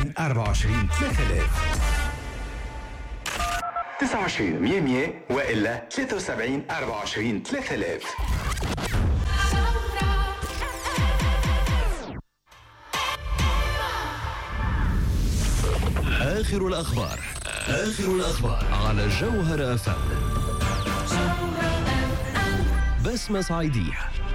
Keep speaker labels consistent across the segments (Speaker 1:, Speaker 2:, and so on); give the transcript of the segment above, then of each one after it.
Speaker 1: 24 3000.
Speaker 2: 29 100 وإلا 73 24 3000.
Speaker 1: آخر الأخبار على جوهر FM. بسمة صعيدية.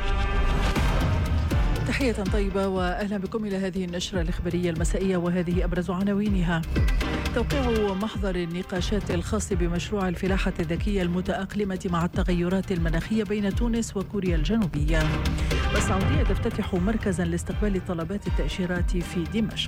Speaker 3: تحية طيبة وأهلا بكم إلى هذه النشرة الإخبارية المسائية، وهذه أبرز عناوينها. توقيع محضر النقاشات الخاص بمشروع الفلاحة الذكية المتأقلمة مع التغيرات المناخية بين تونس وكوريا الجنوبية. والسعودية تفتتح مركزا لاستقبال طلبات التأشيرات في دمشق.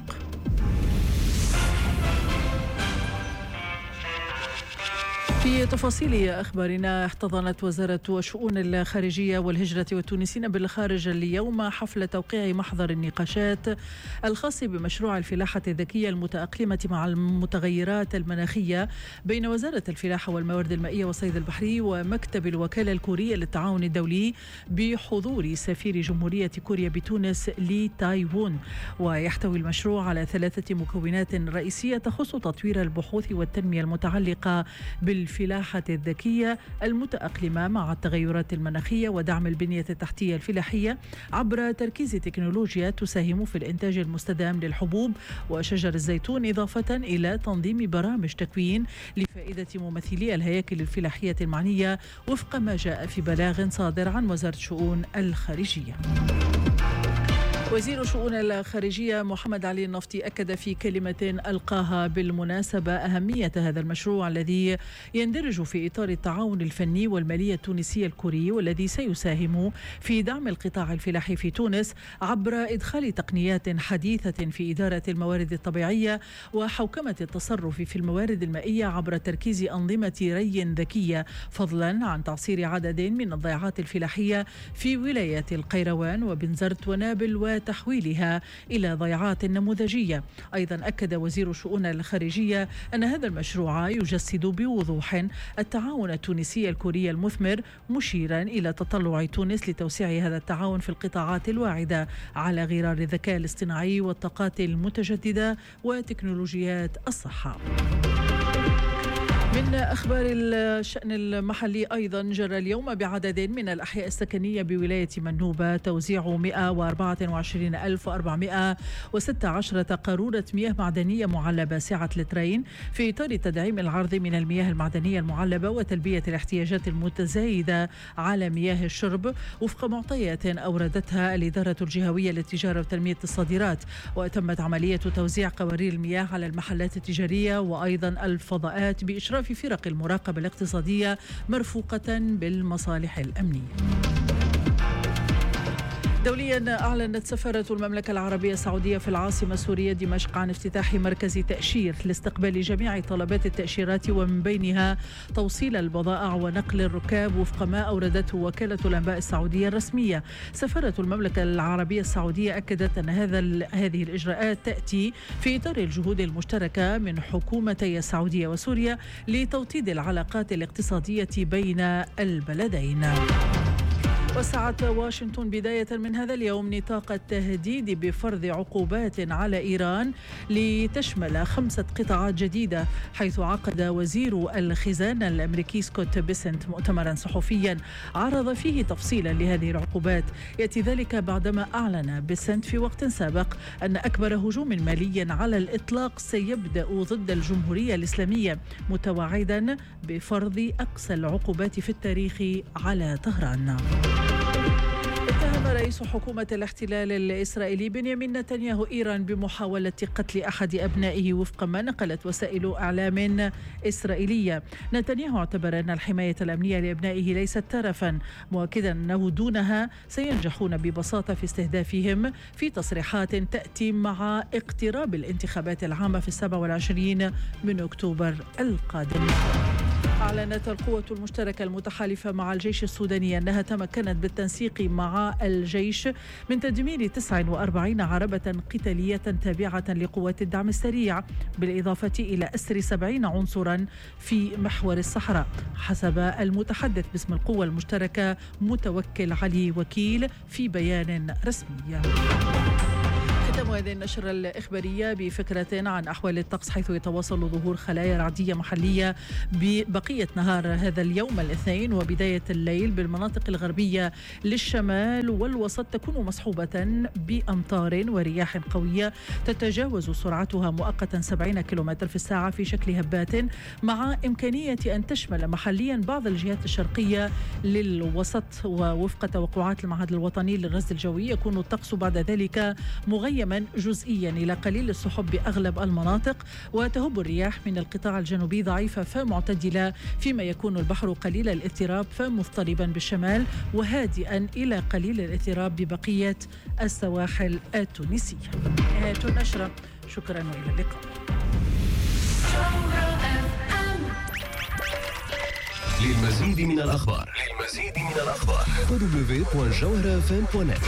Speaker 3: في تفاصيل أخبارنا، احتضنت وزارة الشؤون الخارجية والهجرة والتونسيين بالخارج اليوم حفل توقيع محضر النقاشات الخاص بمشروع الفلاحة الذكية المتأقلمة مع المتغيرات المناخية بين وزارة الفلاحة والموارد المائية والصيد البحري ومكتب الوكالة الكورية للتعاون الدولي بحضور سفير جمهورية كوريا بتونس لي تايوون. ويحتوي المشروع على 3 مكونات رئيسية تخص تطوير البحوث والتنمية المتعلقة بالفلاحة الذكية المتأقلمة مع التغيرات المناخية ودعم البنية التحتية الفلاحية عبر تركيز تكنولوجيا تساهم في الإنتاج المستدام للحبوب وشجر الزيتون، إضافة إلى تنظيم برامج تكوين لفائدة ممثلي الهياكل الفلاحية المعنية وفق ما جاء في بلاغ صادر عن وزارة الشؤون الخارجية. وزير الشؤون الخارجية محمد علي النفطي أكد في كلمة ألقاها بالمناسبة أهمية هذا المشروع الذي يندرج في إطار التعاون الفني والمالي التونسي الكوري، والذي سيساهم في دعم القطاع الفلاحي في تونس عبر إدخال تقنيات حديثة في إدارة الموارد الطبيعية وحوكمة التصرف في الموارد المائية عبر تركيز أنظمة ري ذكية، فضلا عن تعصير عدد من الضيعات الفلاحية في ولايات القيروان وبنزرت ونابل وتحويلها إلى ضيعات نموذجية. أيضا أكد وزير الشؤون الخارجية أن هذا المشروع يجسد بوضوح التعاون التونسي الكوري المثمر، مشيرا إلى تطلع تونس لتوسيع هذا التعاون في القطاعات الواعدة على غرار الذكاء الاصطناعي والطاقات المتجددة وتكنولوجيات الصحة. من أخبار الشأن المحلي أيضا، جرى اليوم بعدد من الأحياء السكنية بولاية منوبة توزيع 124,416 قارورة مياه معدنية معلبة سعة لترين في إطار تدعيم العرض من المياه المعدنية المعلبة وتلبية الاحتياجات المتزايدة على مياه الشرب وفق معطيات أوردتها الإدارة الجهوية للتجارة وتنمية الصادرات. وتمت عملية توزيع قوارير المياه على المحلات التجارية وأيضا الفضاءات بإشراف فرق المراقبة الاقتصادية مرفوقة بالمصالح الأمنية. دوليا، أعلنت سفارة المملكة العربية السعودية في العاصمة السورية دمشق عن افتتاح مركز تأشير لاستقبال جميع طلبات التأشيرات، ومن بينها توصيل البضائع ونقل الركاب وفق ما أوردته وكالة الأنباء السعودية الرسمية. سفارة المملكة العربية السعودية أكدت أن هذه الإجراءات تأتي في إطار الجهود المشتركة من حكومتي السعودية وسوريا لتوطيد العلاقات الاقتصادية بين البلدين. وسعت واشنطن بداية من هذا اليوم نطاق التهديد بفرض عقوبات على إيران لتشمل 5 قطاعات جديدة، حيث عقد وزير الخزانة الأمريكي سكوت بيسنت مؤتمرا صحفيا عرض فيه تفصيلا لهذه العقوبات. يأتي ذلك بعدما أعلن بيسنت في وقت سابق أن أكبر هجوم مالي على الإطلاق سيبدأ ضد الجمهورية الإسلامية، متوعدا بفرض أقصى العقوبات في التاريخ على طهران. اتهم رئيس حكومة الاحتلال الإسرائيلي بنيامين نتنياهو إيران بمحاولة قتل أحد أبنائه وفق ما نقلت وسائل إعلام إسرائيلية. نتنياهو اعتبر أن الحماية الأمنية لأبنائه ليست ترفا، مؤكدا أنه دونها سينجحون ببساطة في استهدافهم، في تصريحات تأتي مع اقتراب الانتخابات العامة في 27 من أكتوبر القادم. أعلنت القوة المشتركة المتحالفة مع الجيش السوداني أنها تمكنت بالتنسيق مع الجيش من تدمير 49 عربة قتالية تابعة لقوات الدعم السريع، بالإضافة إلى أسر 70 عنصرا في محور الصحراء، حسب المتحدث باسم القوة المشتركة متوكل علي وكيل في بيان رسمي. ختام نختم هذه النشرة الإخبارية بفكرة عن أحوال الطقس، حيث يتواصل ظهور خلايا رعدية محلية ببقية نهار هذا اليوم الاثنين وبداية الليل بالمناطق الغربية للشمال والوسط تكون مصحوبة بأمطار ورياح قوية تتجاوز سرعتها مؤقتا 70 كيلومتر في الساعة في شكل هبات، مع إمكانية أن تشمل محليا بعض الجهات الشرقية للوسط. ووفق توقعات المعهد الوطني للرصد الجوي يكون الطقس بعد ذلك مغيما جزئيا إلى قليل السحب بأغلب المناطق، وتهب الرياح من القطاع الجنوبي ضعيفة فمعتدلة، فيما يكون البحر قليل الاضطراب فمضطربا بالشمال وهادئا إلى قليل الاضطراب ببقية السواحل التونسية. نهاية النشرة، شكرا وإلى اللقاء.
Speaker 1: للمزيد من الأخبار www.jawharafm.net.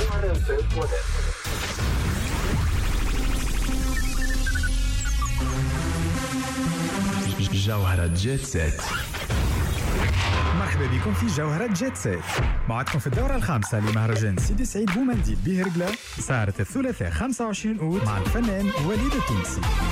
Speaker 4: جوهرة جيت سيت.
Speaker 5: مرحبا بكم في جوهرة جيت سيت، معكم في الدورة الخامسة لمهرجان سيدي سعيد بومنديل بهرقلة، سهرة الثلاثاء 25 أوت مع الفنان وليد التونسي.